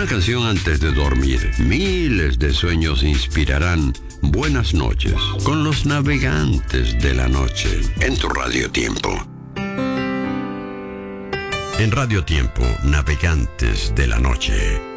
Una canción antes de dormir. Miles de sueños inspirarán buenas noches con los navegantes de la noche en tu Radio Tiempo. En Radio Tiempo, Navegantes de la Noche.